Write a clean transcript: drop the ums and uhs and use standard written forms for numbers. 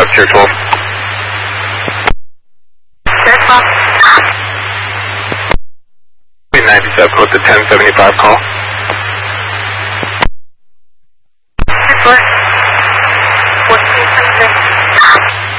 Tier 12. Tier 12. 97 with the 1075 call. Tier 4. 1476.